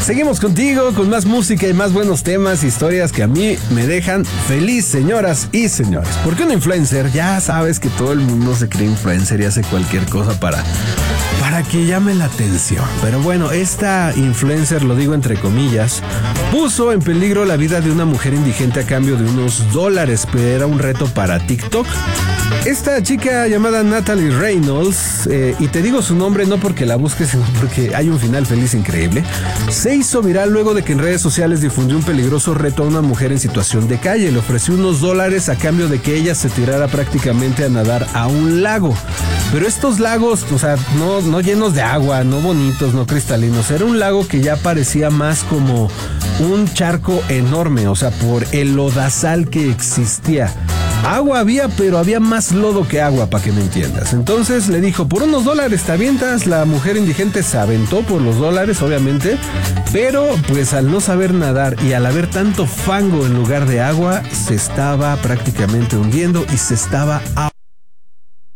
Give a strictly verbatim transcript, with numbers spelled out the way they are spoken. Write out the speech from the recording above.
Seguimos contigo con más música y más buenos temas, historias que a mí me dejan feliz, señoras y señores. Porque un influencer, ya sabes que todo el mundo se cree influencer y hace cualquier cosa para, para que llame la atención. Pero bueno, esta influencer, lo digo entre comillas, puso en peligro la vida de una mujer indigente a cambio de unos dólares, pero era un reto para TikTok. Esta chica llamada Natalie Reynolds, eh, y te digo su nombre no porque la busques, sino porque hay un final feliz increíble, se hizo viral luego de que en redes sociales difundió un peligroso reto a una mujer en situación de calle. Le ofreció unos dólares a cambio de que ella se tirara prácticamente a nadar a un lago. Pero estos lagos, o sea, no, no llenos de agua, no bonitos, no cristalinos. Era un lago que ya parecía más como un charco enorme, o sea, por el lodazal que existía. Agua había, pero había más lodo que agua, para que me entiendas. Entonces le dijo, por unos dólares te avientas. La mujer indigente se aventó por los dólares, obviamente, pero pues al no saber nadar y al haber tanto fango en lugar de agua, se estaba prácticamente hundiendo y se estaba ahogando.